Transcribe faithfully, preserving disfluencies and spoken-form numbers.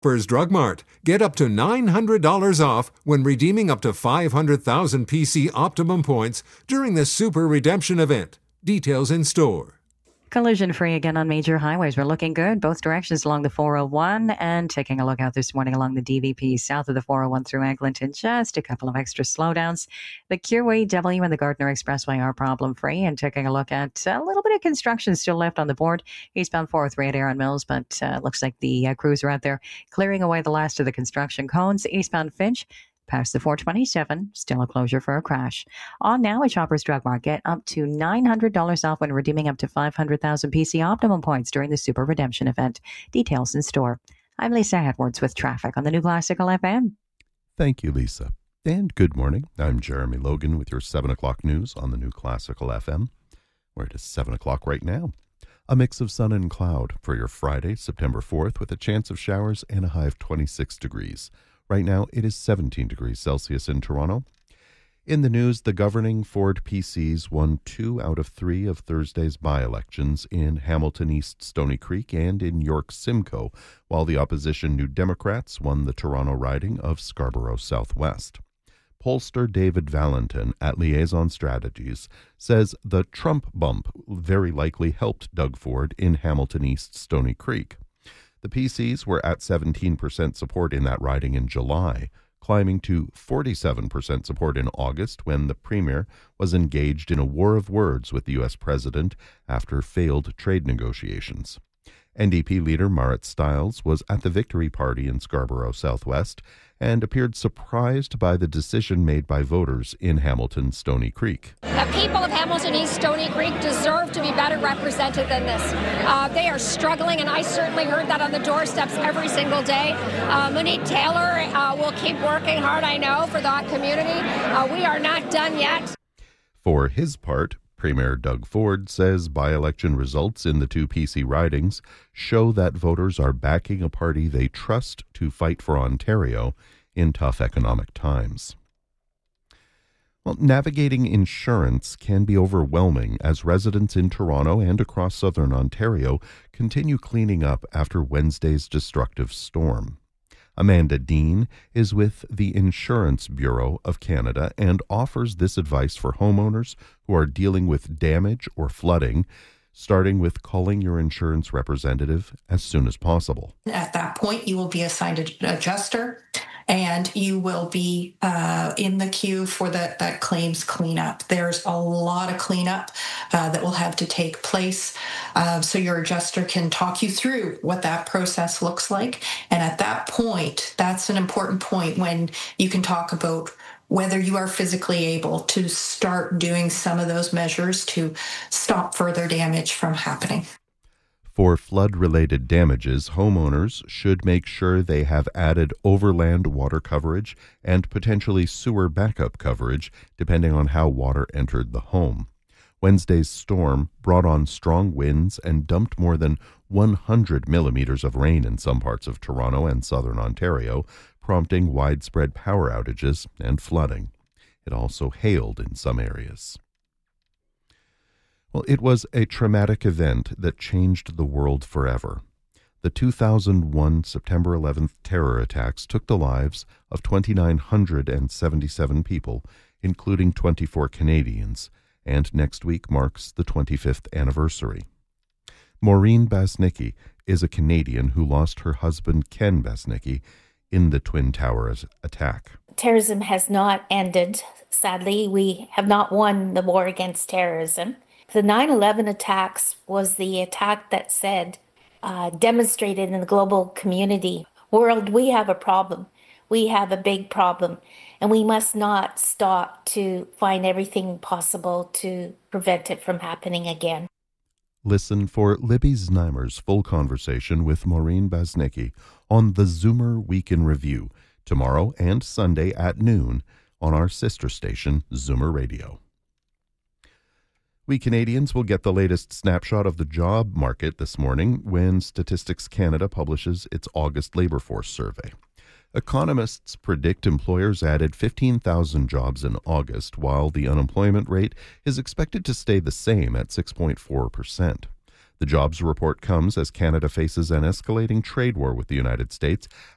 Shoppers Drug Mart. Get up to nine hundred dollars off when redeeming up to five hundred thousand P C Optimum points during the Super Redemption event. Details in store. Collision free again on major highways. We're looking good both directions along the four oh one and taking a look out this morning along the D V P south of the four oh one through Eglinton. Just a couple of extra slowdowns. The Cureway W and the Gardner Expressway are problem free, and taking a look at a little bit of construction still left on the board. Eastbound four oh three at Aaron Mills, but uh, looks like the uh, crews are out there clearing away the last of the construction cones. Eastbound Finch past the four twenty-seven, still a closure for a crash. On now at Shoppers Drug Mart, get up to nine hundred dollars off when redeeming up to five hundred thousand P C Optimum points during the Super Redemption event. Details in store. I'm Lisa Edwards with traffic on the New Classical F M. Thank you, Lisa. And good morning. I'm Jeremy Logan with your seven o'clock news on the New Classical F M, where it is seven o'clock right now. A mix of sun and cloud for your Friday, September fourth, with a chance of showers and a high of twenty-six degrees. Right now, it is seventeen degrees Celsius in Toronto. In the news, the governing Ford P Cs won two out of three of Thursday's by-elections in Hamilton East Stony Creek and in York Simcoe, while the opposition New Democrats won the Toronto riding of Scarborough Southwest. Pollster David Valentin at Liaison Strategies says the Trump bump very likely helped Doug Ford in Hamilton East Stony Creek. The P Cs were at seventeen percent support in that riding in July, climbing to forty-seven percent support in August when the premier was engaged in a war of words with the U S president after failed trade negotiations. N D P leader Marit Stiles was at the victory party in Scarborough Southwest and appeared surprised by the decision made by voters in Hamilton Stony Creek. The people of Hamilton East Stony Creek deserve to be better represented than this. Uh, they are struggling, and I certainly heard that on the doorsteps every single day. Uh, Monique Taylor uh, will keep working hard, I know, for that community. Uh, we are not done yet. For his part, Premier Doug Ford says by-election results in the two P C ridings show that voters are backing a party they trust to fight for Ontario in tough economic times. Well, navigating insurance can be overwhelming as residents in Toronto and across southern Ontario continue cleaning up after Wednesday's destructive storm. Amanda Dean is with the Insurance Bureau of Canada and offers this advice for homeowners who are dealing with damage or flooding, starting with calling your insurance representative as soon as possible. At that point, you will be assigned an adjuster, and you will be uh, in the queue for the, that claims cleanup. There's a lot of cleanup uh, that will have to take place, uh, so your adjuster can talk you through what that process looks like. And at that point, that's an important point when you can talk about whether you are physically able to start doing some of those measures to stop further damage from happening. For flood-related damages, homeowners should make sure they have added overland water coverage and potentially sewer backup coverage, depending on how water entered the home. Wednesday's storm brought on strong winds and dumped more than one hundred millimeters of rain in some parts of Toronto and southern Ontario, prompting widespread power outages and flooding. It also hailed in some areas. Well, it was a traumatic event that changed the world forever. The two thousand one September eleventh terror attacks took the lives of two thousand nine hundred seventy-seven people, including twenty-four Canadians, and next week marks the twenty-fifth anniversary. Maureen Basnicki is a Canadian who lost her husband Ken Basnicki in the Twin Towers attack. Terrorism has not ended. Sadly, we have not won the war against terrorism. The nine eleven attacks was the attack that said, uh, demonstrated in the global community, world, we have a problem. We have a big problem, and we must not stop to find everything possible to prevent it from happening again. Listen for Libby Znaimer's full conversation with Maureen Basnicki on the Zoomer Week in Review tomorrow and Sunday at noon on our sister station, Zoomer Radio. We Canadians will get the latest snapshot of the job market this morning when Statistics Canada publishes its August labor force survey. Economists predict employers added fifteen thousand jobs in August, while the unemployment rate is expected to stay the same at six point four percent. The jobs report comes as Canada faces an escalating trade war with the United States